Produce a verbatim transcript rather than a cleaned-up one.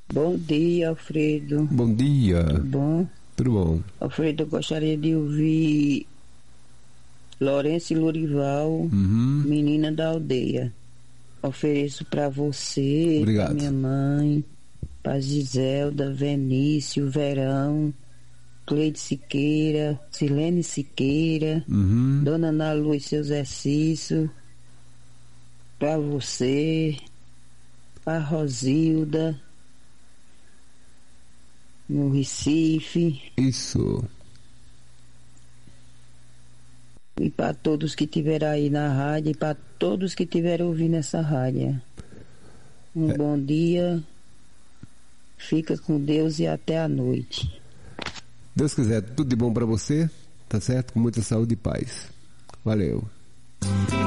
Bom dia, Alfredo. Bom dia. Tudo bom? Tudo bom. Alfredo, eu gostaria de ouvir Lourenço e Lorival, Uhum. Menina da Aldeia. Ofereço para você, para minha mãe, para Giselda, Venício, Verão, Cleide Siqueira, Silene Siqueira, uhum. Dona Ana Lu e seu exercício, para você, para Rosilda, no Recife. Isso. E para todos que estiveram aí na rádio, e para todos que estiveram ouvindo essa rádio. Um é. bom dia, fica com Deus e até a noite. Deus quiser, tudo de bom para você, tá certo? Com muita saúde e paz. Valeu.